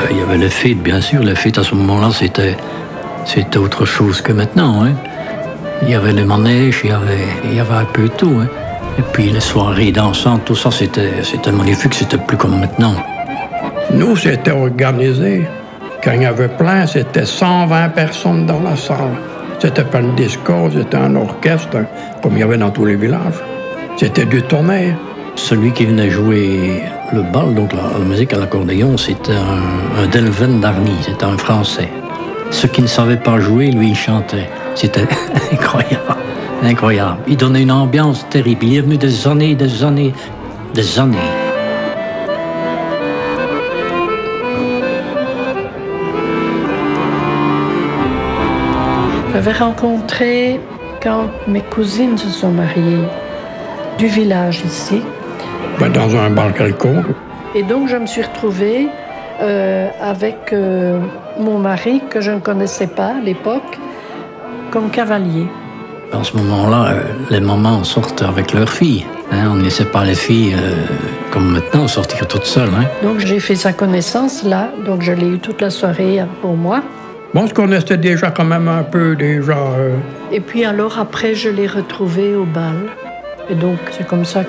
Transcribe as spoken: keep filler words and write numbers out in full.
il y avait les fêtes, bien sûr. Les fêtes, à ce moment-là, c'était, c'était autre chose que maintenant. Hein. Il y avait les manèges, il y avait, il y avait un peu tout. Hein. Et puis les soirées dansantes, tout ça, c'était, c'était magnifique. C'était plus comme maintenant. Nous, c'était organisé. Quand il y avait plein, c'était cent vingt personnes dans la salle. C'était pas une disco, c'était un orchestre, comme il y avait dans tous les villages. C'était du tonnerre. Celui qui venait jouer le bal, donc la, la musique à l'accordéon, c'était un, un Delven d'Arny, c'était un Français. Ceux qui ne savaient pas jouer, lui, il chantait. C'était incroyable, incroyable. Il donnait une ambiance terrible. Il est venu des années, des années, des années. J'avais rencontré, quand mes cousines se sont mariées, du village ici. Ben, dans un bar quelconque. Et donc, je me suis retrouvée euh, avec euh, mon mari, que je ne connaissais pas à l'époque, comme cavalier. En ce moment-là, euh, les mamans sortent avec leurs filles. Hein, on ne laissait pas les filles, euh, comme maintenant, sortir toutes seules. Hein. Donc, j'ai fait sa connaissance là. Donc, je l'ai eu toute la soirée pour moi. Bon, on se connaissait déjà quand même un peu, déjà. Euh... Et puis alors, après, je l'ai retrouvé au bal. Et donc, c'est comme ça